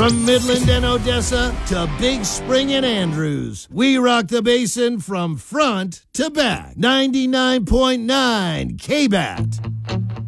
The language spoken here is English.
From Midland and Odessa to Big Spring and Andrews, we rock the basin from front to back. 99.9 KBAT.